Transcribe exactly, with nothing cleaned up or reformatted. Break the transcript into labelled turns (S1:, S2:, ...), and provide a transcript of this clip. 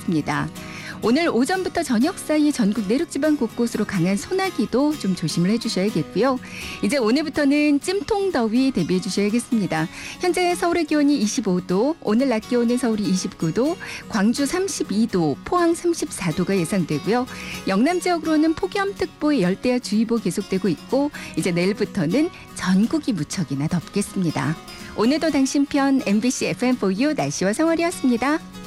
S1: 되겠습니다. 오늘 오전부터 저녁 사이 전국 내륙지방 곳곳으로 강한 소나기도 좀 조심을 해주셔야겠고요. 이제 오늘부터는 찜통 더위 대비해 주셔야겠습니다. 현재 서울의 기온이 이십오 도, 오늘 낮 기온은 서울이 이십구 도, 광주 삼십이 도, 포항 삼십사 도가 예상되고요. 영남 지역으로는 폭염특보 열대야주의보 계속되고 있고 이제 내일부터는 전국이 무척이나 덥겠습니다. 오늘도 당신 편 엠비씨 에프엠 포유 날씨와 생활이었습니다.